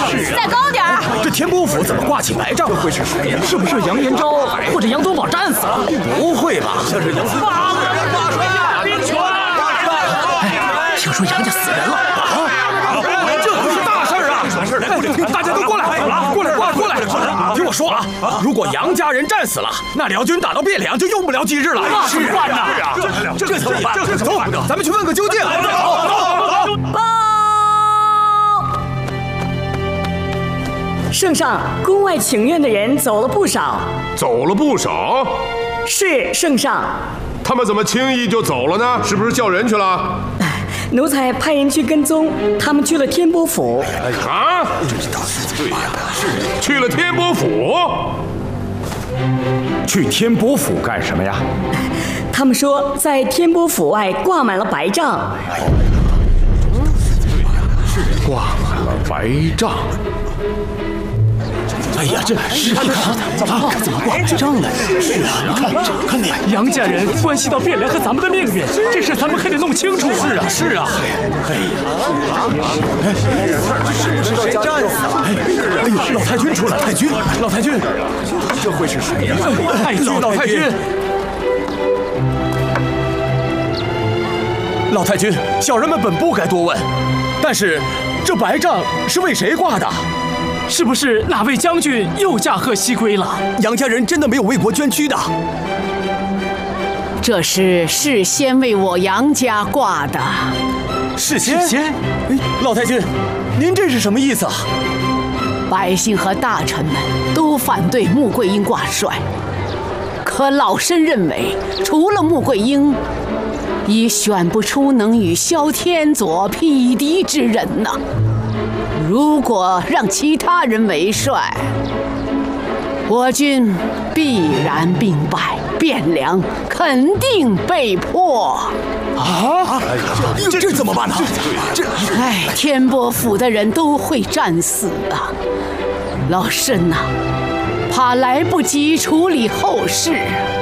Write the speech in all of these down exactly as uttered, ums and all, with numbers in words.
再高点儿！ 这天波府怎么挂起白帐？会是谁呀？ 是不是杨延昭或者杨宗保战死了？ 不会吧？像是杨宗保。 兵权！哎，听说杨家死人了啊！这可是大事啊！什么事？来，过来听！大家都过来！过来，过来，过来！听我说啊，如果杨家人战死了，那辽军打到汴梁就用不了几日了。 那怎么办呢？ 这这怎么办？这怎么办？咱们去问个究竟。走走走！ 报！ 圣上，宫外请愿的人走了不少。 走了不少？ 是圣上。 他们怎么轻易就走了呢？是不是叫人去了？ 奴才派人去跟踪，他们去了天波府。 啊？对呀，去了天波府。 去天波府干什么呀？ 他们说在天波府外挂满了白帐。 挂满了白帐。 哎呀，这是看看怎么怎么挂白帐呢？是啊，你看看那杨家人关系到汴梁和咱们的命运，这事咱们还得弄清楚。 是啊，是啊。哎呀，是是谁战死了？哎呦，老太君出来！太君，老太君，这会是谁呀？太君，老太君。老太君，小人们本不该多问，但是这白帐是为谁挂的？ 是不是哪位将军又驾鹤西归了？ 杨家人真的没有为国捐躯的？ 这是事先为我杨家挂的。 事先？ 事先？ 哎，老太君，您这是什么意思啊？ 百姓和大臣们都反对穆桂英挂帅，可老身认为，除了穆桂英，已选不出能与萧天佐匹敌之人呢。如果让其他人为帅，我军必然兵败，汴梁肯定被破。 啊！这这怎么办呢？这哎，天波府的人都会战死啊！老身呐、啊，怕来不及处理后事，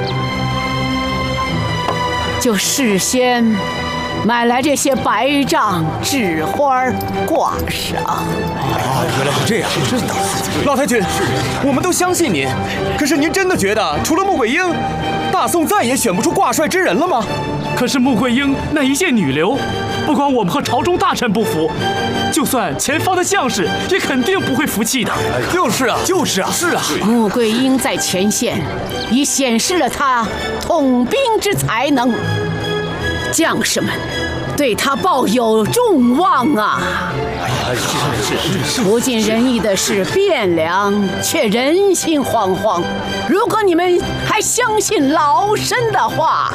就事先买来这些白帐、纸花挂上。 啊，原来是这样！真的，老太君，我们都相信您。可是您真的觉得，除了穆桂英，大宋再也选不出挂帅之人了吗？ 可是穆桂英那一介女流，不光我们和朝中大臣不服，就算前方的将士也肯定不会服气的。 就是啊，就是啊，是啊。 穆桂英在前线已显示了她统兵之才能，将士们对他抱有众望啊！不尽人意的是汴梁，却人心惶惶。如果你们还相信老身的话，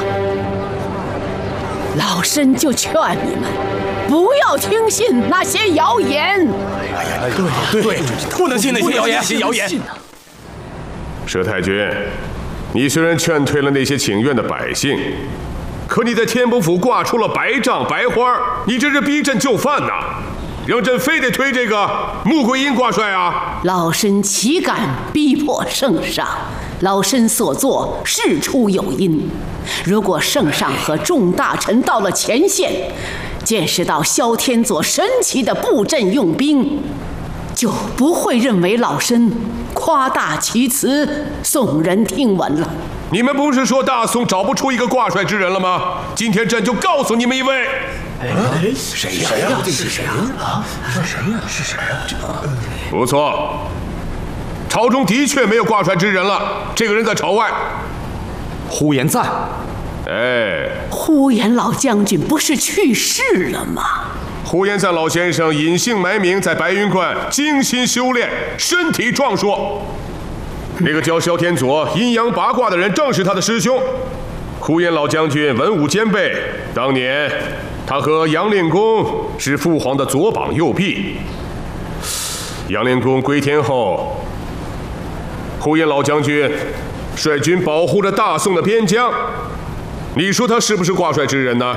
老身就劝你们不要听信那些谣言。 对对，不能信那些谣言，些谣言。 佘太君，你虽然劝退了那些请愿的百姓，可你在天波府挂出了白帐白花，你这是逼朕就范呐！让朕非得推这个穆桂英挂帅啊！ 老身岂敢逼迫圣上？老身所作事出有因。如果圣上和众大臣到了前线，见识到萧天佐神奇的布阵用兵，就不会认为老身夸大其词，耸人听闻了。 你们不是说大宋找不出一个挂帅之人了吗？今天朕就告诉你们一位。 哎，谁呀？谁呀？这是谁啊？是谁呀？是谁呀？ 不错，朝中的确没有挂帅之人了。这个人在朝外。 呼延赞。 哎， 呼延老将军不是去世了吗？ 呼延赞老先生隐姓埋名，在白云观精心修炼，身体壮硕。那个教萧天佐阴阳八卦的人正是他的师兄。呼延老将军文武兼备，当年他和杨令公是父皇的左膀右臂。杨令公归天后，呼延老将军率军保护着大宋的边疆，你说他是不是挂帅之人呢？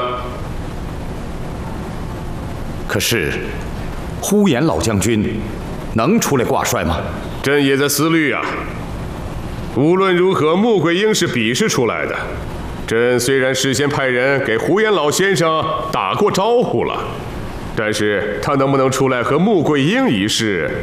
可是呼延老将军能出来挂帅吗？ 朕也在思虑啊。无论如何，穆桂英是比试出来的。朕虽然事先派人给呼延老先生打过招呼了，但是他能不能出来和穆桂英一试，